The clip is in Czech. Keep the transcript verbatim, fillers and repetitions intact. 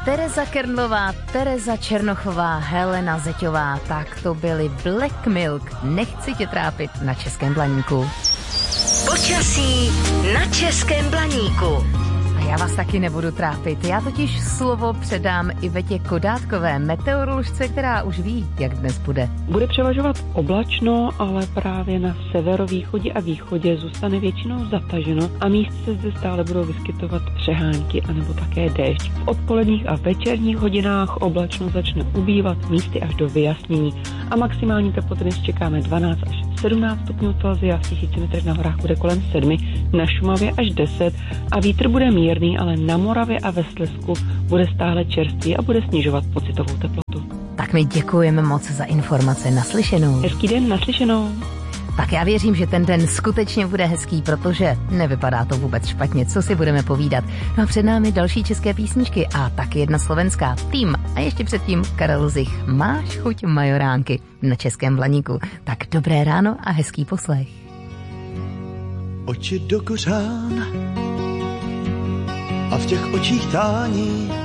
Tereza Kernlová, Tereza Černochová, Helena Zeťová, tak to byli Black Milk. Nechci tě trápit na Českém Blaníku. Počasí na Českém Blaníku. A já vás taky nebudu trápit. Já totiž slovo předám Ivetě Kodátkové, meteoroložce, která už ví, jak dnes bude. Bude převažovat oblačno, ale právě na severovýchodě a východě zůstane většinou zataženo a místy se zde stále budou vyskytovat přehánky anebo také déšť. V odpoledních a večerních hodinách oblačno začne ubývat, místy až do vyjasnění a maximální teploty dnes čekáme dvanáct až sedmnáct stupňů Celsia, v tisícimetrech na horách bude kolem sedmi, na Šumavě až deset a vítr bude mírný, ale na Moravě a ve Slezsku bude stále čerstvý a bude snižovat pocitovou teplotu. Tak my děkujeme moc za informace. Naslyšenou. Hezký den, naslyšenou. Tak já věřím, že ten den skutečně bude hezký, protože nevypadá to vůbec špatně, co si budeme povídat. No a před námi další české písničky a taky jedna slovenská. Tým a ještě předtím Karel Zich. Máš chuť majoránky na Českém Blaníku. Tak dobré ráno a hezký poslech. Oči do kořán a v těch očích tání